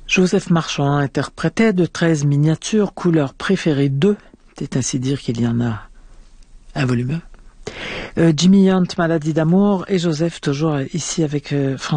Joseph Marchand interprétait de 13 miniatures, couleur préférée 2. C'est ainsi dire qu'il y en a un volume. Jimmy Hunt, Maladie d'amour, et Joseph toujours ici avec François.